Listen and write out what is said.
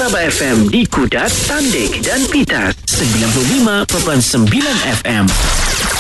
Sabah FM di Kudat, Tandik dan Pitas 95.9 FM.